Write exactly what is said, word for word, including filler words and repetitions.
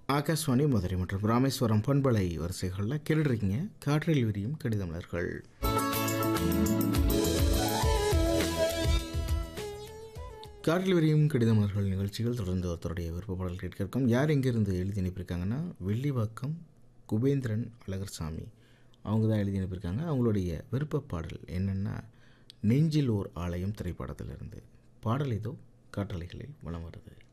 ஆகாஷ்வாணி மதுரை மற்றும் ராமேஸ்வரம் பண்பலை வரிசைகளில் கேட்டுருக்கீங்க காற்றில் விரியும் கடிதமலர்கள். காற்றில் விரியும் கடிதமலர்கள் நிகழ்ச்சிகள் தொடர்ந்து ஒருத்தருடைய விருப்ப பாடல் கேட்கிருக்கோம். யார் எங்கேருந்து எழுதி அனுப்பியிருக்காங்கன்னா வெள்ளிவாக்கம் குபேந்திரன் அழகர்சாமி அவங்க தான் எழுதி அனுப்பியிருக்காங்க. அவங்களுடைய விருப்ப பாடல் என்னென்னா நெஞ்சில் ஓர் ஆலயம் திரைப்படத்திலிருந்து பாடல் ஏதோ காற்றலைகளில் வலம் வருது.